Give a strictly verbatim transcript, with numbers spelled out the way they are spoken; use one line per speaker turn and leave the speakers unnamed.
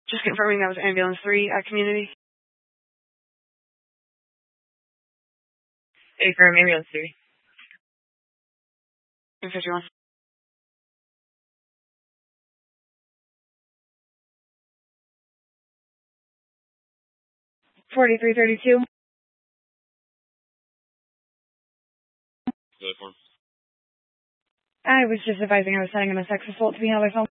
Just confirming that was ambulance three at community.
Hey, firm, ambulance three.
two fifty-one. forty-three thirty-two. I was just advising I was sending him a sex assault to be held by phone.